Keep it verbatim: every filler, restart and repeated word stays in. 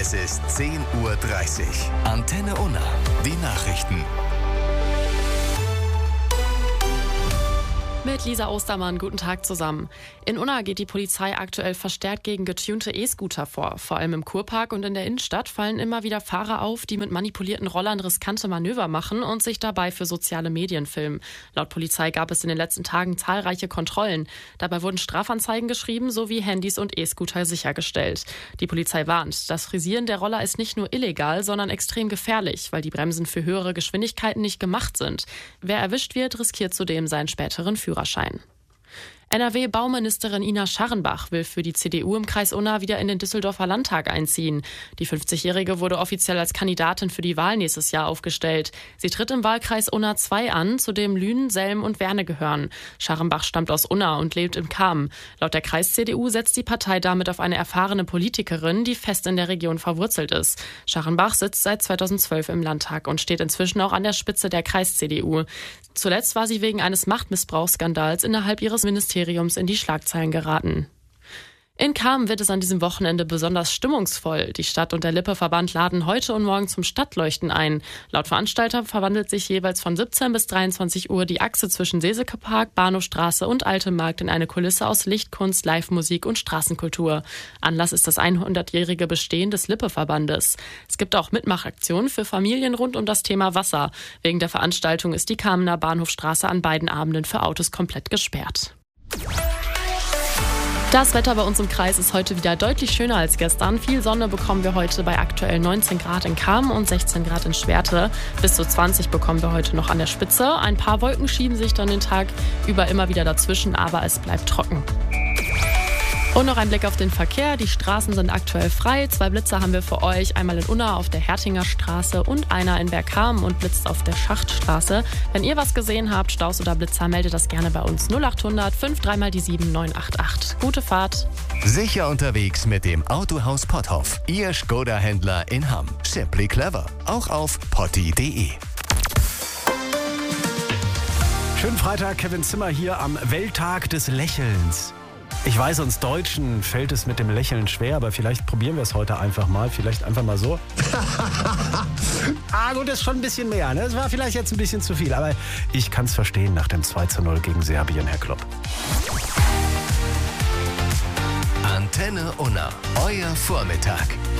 Es ist zehn Uhr dreißig. Antenne Unna. Die Nachrichten. Mit Lisa Ostermann, guten Tag zusammen. In Unna geht die Polizei aktuell verstärkt gegen getunte E-Scooter vor. Vor allem im Kurpark und in der Innenstadt fallen immer wieder Fahrer auf, die mit manipulierten Rollern riskante Manöver machen und sich dabei für soziale Medien filmen. Laut Polizei gab es in den letzten Tagen zahlreiche Kontrollen. Dabei wurden Strafanzeigen geschrieben sowie Handys und E-Scooter sichergestellt. Die Polizei warnt, das Frisieren der Roller ist nicht nur illegal, sondern extrem gefährlich, weil die Bremsen für höhere Geschwindigkeiten nicht gemacht sind. Wer erwischt wird, riskiert zudem seinen späteren Führerschein. Führerschein. N R W-Bauministerin Ina Scharrenbach will für die C D U im Kreis Unna wieder in den Düsseldorfer Landtag einziehen. Die fünfzigjährige wurde offiziell als Kandidatin für die Wahl nächstes Jahr aufgestellt. Sie tritt im Wahlkreis Unna zwei an, zu dem Lünen, Selm und Werne gehören. Scharrenbach stammt aus Unna und lebt im Cham. Laut der Kreis-C D U setzt die Partei damit auf eine erfahrene Politikerin, die fest in der Region verwurzelt ist. Scharrenbach sitzt seit zweitausendzwölf im Landtag und steht inzwischen auch an der Spitze der Kreis-C D U. Zuletzt war sie wegen eines Machtmissbrauchsskandals innerhalb ihres Ministeriums in die Schlagzeilen geraten. In Cham wird es an diesem Wochenende besonders stimmungsvoll. Die Stadt und der Lippe-Verband laden heute und morgen zum Stadtleuchten ein. Laut Veranstalter verwandelt sich jeweils von siebzehn bis dreiundzwanzig Uhr die Achse zwischen Sesekepark, Bahnhofstraße und Altem Markt in eine Kulisse aus Lichtkunst, Live-Musik und Straßenkultur. Anlass ist das hundertjährige Bestehen des Lippe-Verbandes. Es gibt auch Mitmachaktionen für Familien rund um das Thema Wasser. Wegen der Veranstaltung ist die Chamener Bahnhofstraße an beiden Abenden für Autos komplett gesperrt. Das Wetter bei uns im Kreis ist heute wieder deutlich schöner als gestern. Viel Sonne bekommen wir heute bei aktuell neunzehn Grad in Cham und sechzehn Grad in Schwerte. Bis zu zwanzig bekommen wir heute noch an der Spitze. Ein paar Wolken schieben sich dann den Tag über immer wieder dazwischen, aber es bleibt trocken. Und noch ein Blick auf den Verkehr. Die Straßen sind aktuell frei. Zwei Blitzer haben wir für euch. Einmal in Unna auf der Hertinger Straße und einer in Bergkamen und blitzt auf der Schachtstraße. Wenn ihr was gesehen habt, Staus oder Blitzer, meldet das gerne bei uns null achthundert fünf drei mal die sieben neun acht acht. Gute Fahrt. Sicher unterwegs mit dem Autohaus Potthoff. Ihr Skoda-Händler in Hamm. Simply clever. Auch auf potti punkt de. Schönen Freitag, Kevin Zimmer hier am Welttag des Lächelns. Ich weiß, uns Deutschen fällt es mit dem Lächeln schwer, aber vielleicht probieren wir es heute einfach mal. Vielleicht einfach mal so. Ah gut, das ist schon ein bisschen mehr. Ne? Das war vielleicht jetzt ein bisschen zu viel, aber ich kann es verstehen nach dem zwei zu null gegen Serbien, Herr Klopp. Antenne Unna, euer Vormittag.